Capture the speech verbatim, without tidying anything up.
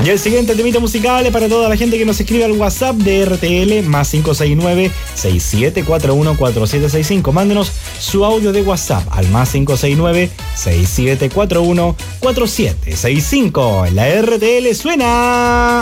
Y el siguiente temita musical es para toda la gente que nos escribe al WhatsApp de R T L, más cinco seis nueve, seis siete cuatro uno, cuatro siete seis cinco. Mándenos su audio de WhatsApp al más cinco seis nueve, seis siete cuatro uno, cuatro siete seis cinco. La R T L suena.